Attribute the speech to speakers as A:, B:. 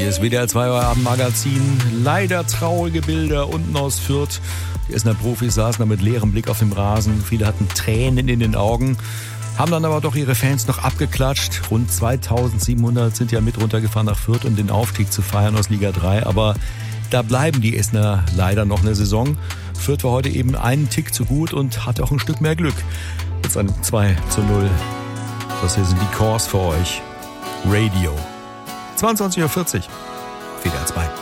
A: ist WDR 2 Abendmagazin. Leider traurige Bilder unten aus Fürth. Die Essener Profis saßen da mit leerem Blick auf dem Rasen. Viele hatten Tränen in den Augen, haben dann aber doch ihre Fans noch abgeklatscht. Rund 2700 sind ja mit runtergefahren nach Fürth, um den Aufstieg zu feiern aus Liga 3. Aber da bleiben die Essener leider noch eine Saison. Fürth war heute eben einen Tick zu gut und hatte auch ein Stück mehr Glück. Jetzt ein 2:0. Das hier sind die Cores für euch. Radio. 22:40 Uhr. WDR 2.